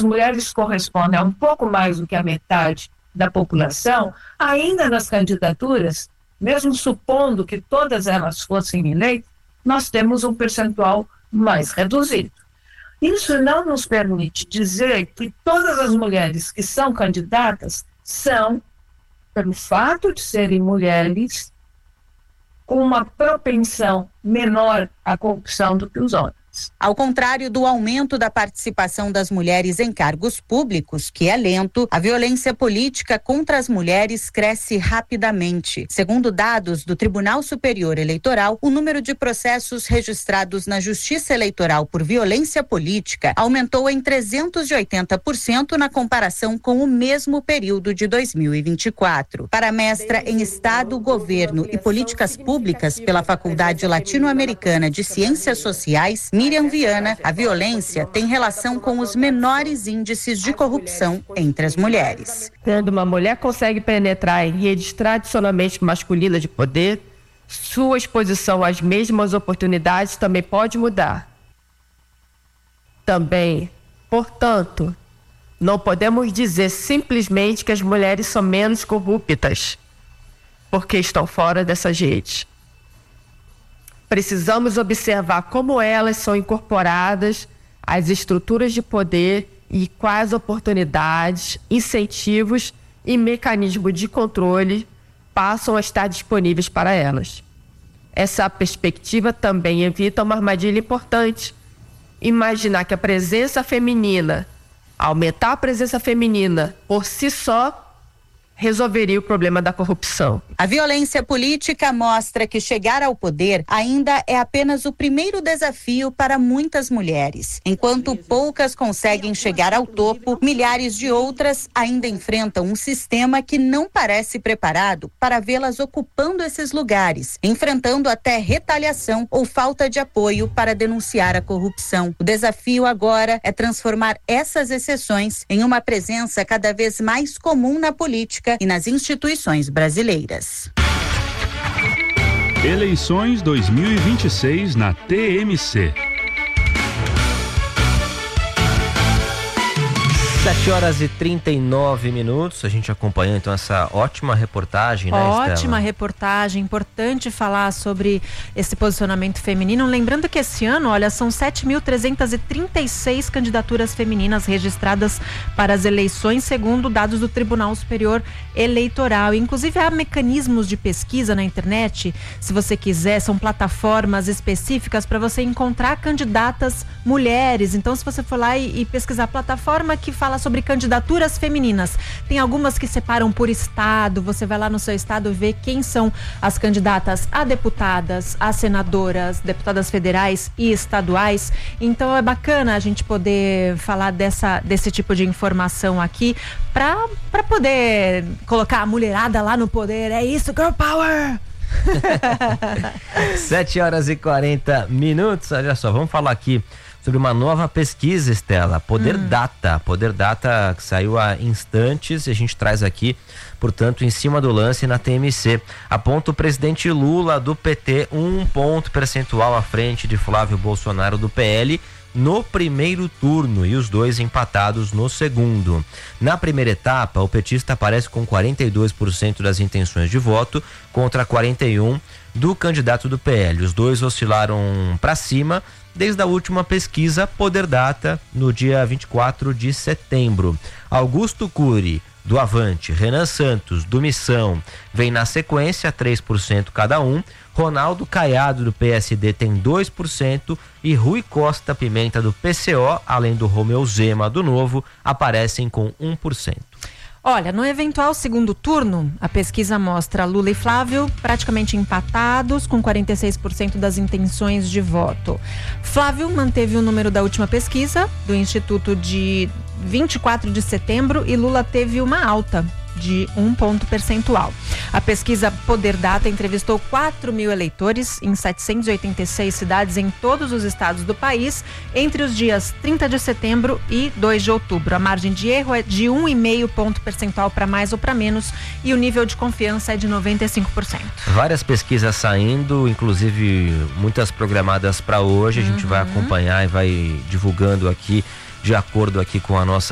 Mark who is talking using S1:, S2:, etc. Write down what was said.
S1: as mulheres correspondem a um pouco mais do que a metade da população, ainda nas candidaturas, mesmo supondo que todas elas fossem eleitas, nós temos um percentual mais reduzido. Isso não nos permite dizer que todas as mulheres que são candidatas são, pelo fato de serem mulheres, com uma propensão menor à corrupção do que os homens.
S2: Ao contrário do aumento da participação das mulheres em cargos públicos, que é lento, a violência política contra as mulheres cresce rapidamente. Segundo dados do Tribunal Superior Eleitoral, o número de processos registrados na Justiça Eleitoral por violência política aumentou em 380% na comparação com o mesmo período de 2024. Para a mestra em Estado, Governo e Políticas Públicas pela Faculdade Latino-Americana de Ciências Sociais, Miriam Viana, a violência tem relação com os menores índices de corrupção entre as mulheres.
S3: Quando uma mulher consegue penetrar em redes tradicionalmente masculinas de poder, sua exposição às mesmas oportunidades também pode mudar. Também, portanto, não podemos dizer simplesmente que as mulheres são menos corruptas, porque estão fora dessas redes. Precisamos observar como elas são incorporadas às estruturas de poder e quais oportunidades, incentivos e mecanismos de controle passam a estar disponíveis para elas. Essa perspectiva também evita uma armadilha importante. Imaginar que a presença feminina, aumentar a presença feminina por si só, resolveria o problema da corrupção.
S2: A violência política mostra que chegar ao poder ainda é apenas o primeiro desafio para muitas mulheres. Enquanto poucas conseguem chegar ao topo, milhares de outras ainda enfrentam um sistema que não parece preparado para vê-las ocupando esses lugares, enfrentando até retaliação ou falta de apoio para denunciar a corrupção. O desafio agora é transformar essas exceções em uma presença cada vez mais comum na política e nas instituições brasileiras.
S4: Eleições 2026 na TMC.
S5: 7h39. A gente acompanhou então essa ótima reportagem, né, Estela?
S6: Ótima reportagem, importante falar sobre esse posicionamento feminino. Lembrando que esse ano, olha, são 7.336 candidaturas femininas registradas para as eleições, segundo dados do Tribunal Superior Eleitoral. Inclusive há mecanismos de pesquisa na internet, se você quiser, são plataformas específicas para você encontrar candidatas mulheres. Então, se você for lá e pesquisar a plataforma que fala sobre candidaturas femininas, tem algumas que separam por estado. Você vai lá no seu estado ver quem são as candidatas a deputadas, a senadoras, deputadas federais e estaduais. Então é bacana a gente poder falar desse tipo de informação aqui para poder colocar a mulherada lá no poder. É isso, girl power!
S5: 7h40. Olha só, vamos falar aqui sobre uma nova pesquisa, Estela, Poder Data, que saiu há instantes e a gente traz aqui, portanto, em cima do lance na TMC. Aponta o presidente Lula do PT 1 ponto percentual à frente de Flávio Bolsonaro do PL no primeiro turno e os dois empatados no segundo. Na primeira etapa, o petista aparece com 42% das intenções de voto contra 41% do candidato do PL. Os dois oscilaram para cima desde a última pesquisa Poder Data, no dia 24 de setembro. Augusto Cury, do Avante, Renan Santos, do Missão, vem na sequência, 3% cada um. Ronaldo Caiado, do PSD, tem 2% e Rui Costa Pimenta, do PCO, além do Romeu Zema, do Novo, aparecem com 1%.
S6: Olha, no eventual segundo turno, a pesquisa mostra Lula e Flávio praticamente empatados, com 46% das intenções de voto. Flávio manteve o número da última pesquisa, do Instituto, de 24 de setembro, e Lula teve uma alta de 1 ponto percentual. A pesquisa Poder Data entrevistou 4.000 eleitores em 786 cidades em todos os estados do país entre os dias 30 de setembro e 2 de outubro. A margem de erro é de 1,5 ponto percentual para mais ou para menos e o nível de confiança é de 95%.
S5: Várias pesquisas saindo, inclusive muitas programadas para hoje. A gente vai acompanhar e vai divulgando aqui de acordo aqui com a nossa